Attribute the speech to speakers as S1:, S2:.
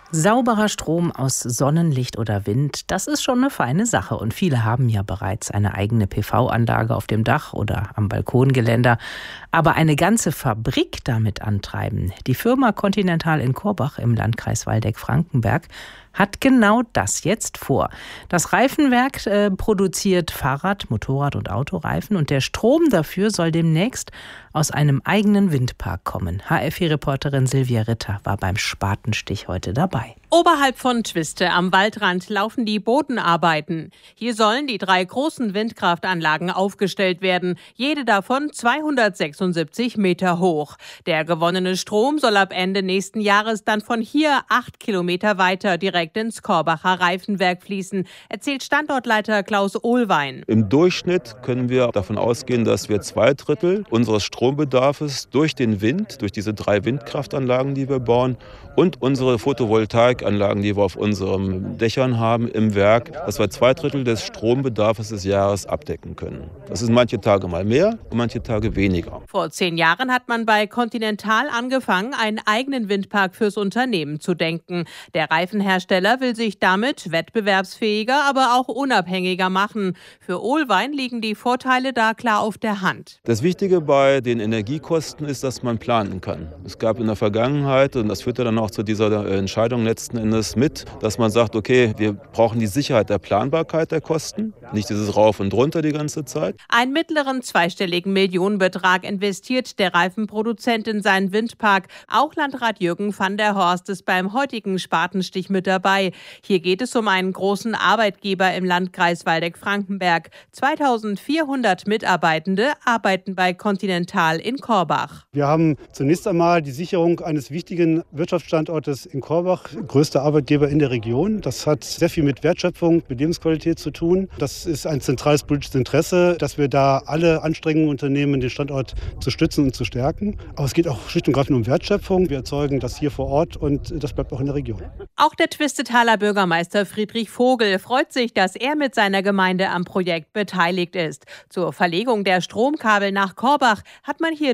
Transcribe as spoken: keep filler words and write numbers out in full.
S1: Sauberer Strom aus Sonnenlicht oder Wind, das ist schon eine feine Sache. Und viele haben ja bereits eine eigene P V-Anlage auf dem Dach oder am Balkongeländer. Aber eine ganze Fabrik damit antreiben, die Firma Continental in Korbach im Landkreis Waldeck-Frankenberg, hat genau das jetzt vor. Das Reifenwerk äh, produziert Fahrrad-, Motorrad- und Autoreifen und der Strom dafür soll demnächst aus einem eigenen Windpark kommen. H F I-Reporterin Silvia Ritter war beim Spatenstich heute dabei.
S2: Oberhalb von Twiste am Waldrand laufen die Bodenarbeiten. Hier sollen die drei großen Windkraftanlagen aufgestellt werden, jede davon zweihundertsechsundsiebzig Meter hoch. Der gewonnene Strom soll ab Ende nächsten Jahres dann von hier acht Kilometer weiter direkt ins Korbacher Reifenwerk fließen, erzählt Standortleiter Klaus Ohlwein.
S3: Im Durchschnitt können wir davon ausgehen, dass wir zwei Drittel unseres Strombedarfs durch den Wind, durch diese drei Windkraftanlagen, die wir bauen, und unsere Photovoltaikanlagen, die wir auf unseren Dächern haben im Werk, dass wir zwei Drittel des Strombedarfs des Jahres abdecken können. Das ist manche Tage mal mehr und manche Tage weniger.
S2: Vor zehn Jahren hat man bei Continental angefangen, einen eigenen Windpark fürs Unternehmen zu denken. Der Reifenhersteller will sich damit wettbewerbsfähiger, aber auch unabhängiger machen. Für Ohlwein liegen die Vorteile da klar auf der Hand.
S3: Das Wichtige bei den Energiekosten ist, dass man planen kann. Es gab in der Vergangenheit, und das führte dann auch zu dieser Entscheidung letzten Endes mit, dass man sagt, okay, wir brauchen die Sicherheit der Planbarkeit der Kosten, nicht dieses Rauf und Runter die ganze Zeit.
S2: Einen mittleren zweistelligen Millionenbetrag investiert der Reifenproduzent in seinen Windpark. Auch Landrat Jürgen van der Horst ist beim heutigen Spatenstich mit dabei. Hier geht es um einen großen Arbeitgeber im Landkreis Waldeck-Frankenberg. zweitausendvierhundert Mitarbeitende arbeiten bei Continental in Korbach.
S4: Wir haben zunächst einmal die Sicherung eines wichtigen Wirtschaftsstandortes in Korbach, größter Arbeitgeber in der Region. Das hat sehr viel mit Wertschöpfung, mit Lebensqualität zu tun. Das ist ein zentrales politisches Interesse, dass wir da alle Anstrengungen unternehmen, den Standort zu stützen und zu stärken. Aber es geht auch schlicht und greifend um Wertschöpfung. Wir erzeugen das hier vor Ort und das bleibt auch in der Region.
S2: Auch der Twistetaler Bürgermeister Friedrich Vogel freut sich, dass er mit seiner Gemeinde am Projekt beteiligt ist. Zur Verlegung der Stromkabel nach Korbach hat man hier